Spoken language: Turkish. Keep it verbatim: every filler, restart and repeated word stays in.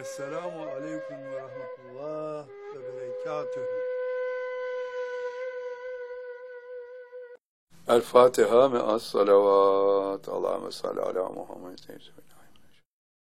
Esselamu aleyküm ve rahmetullah ve berekatühü. El Fatiha me'as salavat. Allahümme salli ala Muhammed.